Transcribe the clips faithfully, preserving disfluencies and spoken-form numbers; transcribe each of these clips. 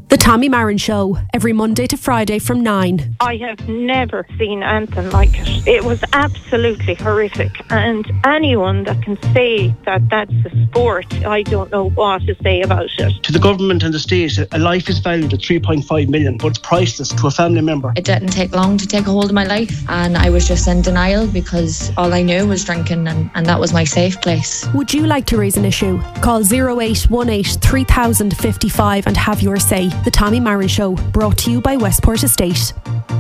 The Tommy Marin Show, every Monday to Friday from nine. I have never seen anything like it. It was absolutely horrific. And anyone that can say that that's a sport, I don't know what to say about it. To the government and the state, a life is valued at three point five million, but it's priceless to a family member. It didn't take long to take a hold of my life, and I was just in denial because all I knew was drinking, and, and that was my safe place. Would you like to raise an issue? Call zero eight one eight three thousand fifty-five and have your say. The Tommy Marin Show, brought to you by Westport Estate.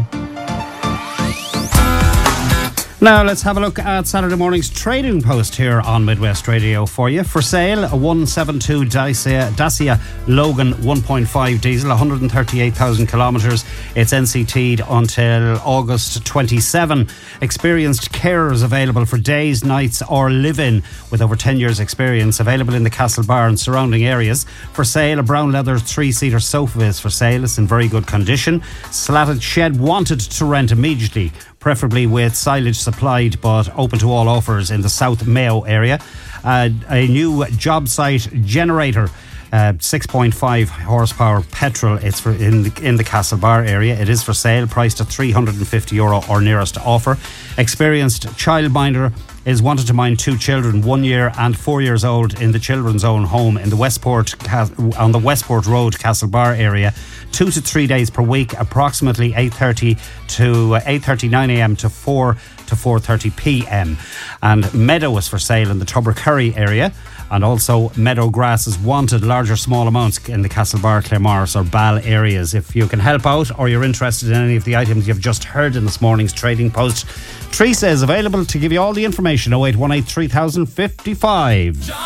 Now let's have a look at Saturday morning's trading post here on Midwest Radio for you. For sale, a one seventy-two Dacia, Dacia Logan one point five diesel, one hundred thirty-eight thousand kilometres. It's N C T'd until August twenty-seventh. Experienced carers available for days, nights or live-in with over ten years experience. Available in the Castlebar and surrounding areas. For sale, a brown leather three-seater sofa is for sale. It's in very good condition. Slatted shed wanted to rent immediately, preferably with silage supplied, but open to all offers in the South Mayo area. Uh, a new job site generator, uh, six point five horsepower petrol. It's for in the, in the Castlebar area. It is for sale, priced at three hundred fifty euro or nearest offer. Experienced childminder is wanted to mind two children, one year and four years old, in the children's own home in the Westport on the Westport Road, Castlebar area. Two to three days per week, approximately eight thirty to eight thirty-nine a.m. to four to four thirty p.m. And meadow is for sale in the Tubbercurry area. And also meadow grass is wanted, large or small amounts, in the Castlebar, Claremorris or Ball areas. If you can help out or you're interested in any of the items you've just heard in this morning's trading post, Teresa is available to give you all the information. oh eight one eight three thousand fifty-five.